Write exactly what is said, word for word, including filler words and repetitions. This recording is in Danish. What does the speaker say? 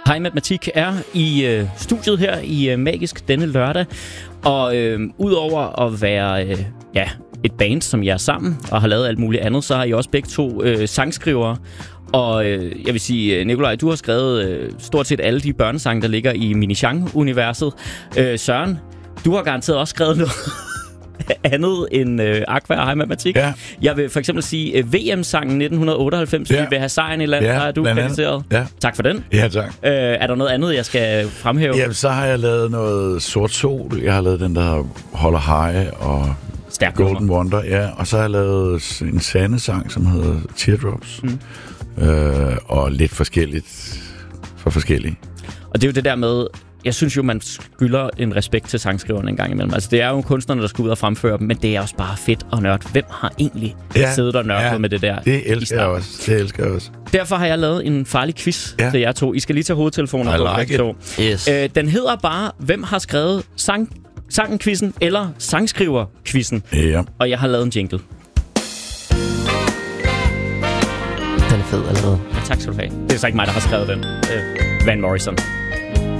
Hej Matematik er i øh, studiet her i øh, Magisk denne lørdag. Og øh, udover at være øh, ja, et band, som I er sammen og har lavet alt muligt andet, så har I også begge to øh, sangskrivere. Og øh, jeg vil sige, Nikolaj, du har skrevet øh, stort set alle de børnesange, der ligger i Minichang-universet. Øh, Søren, du har garanteret også skrevet noget andet end øh, Aqua og Hej Matematik. Ja. Jeg vil for eksempel sige øh, V M-sangen nitten otteoghalvfems, ja. Vi vil have sejren i land, ja, der er du krediteret. Ja. Tak for den. Ja, tak. Øh, er der noget andet, jeg skal fremhæve? Jamen, så har jeg lavet noget Sort Sol. Jeg har lavet den, der holder High og Stærk Golden nummer. Wonder. Ja, og så har jeg lavet en sande-sang, som hedder Teardrops. Mm. Øh, og lidt forskelligt for forskellige. Og det er jo det der med, jeg synes jo, man skylder en respekt til sangskriverne en gang imellem. Altså, det er jo kunstnerne, der skal ud og fremføre dem, men det er også bare fedt og nørdt. Hvem har egentlig ja, siddet og nørdet ja, med det der? Det elsker jeg også. Det elsker jeg også. Derfor har jeg lavet en farlig quiz ja. til jer to. I skal lige tage hovedtelefoner på. I like it. Yes. Øh, den hedder bare, hvem har skrevet sang, sangen-quizzen eller sangskriver-quizzen? Ja. Og jeg har lavet en jingle. Den er fed allerede. Ja, tak skal du have. Det er så ikke mig, der har skrevet den. Øh, Van Morrison.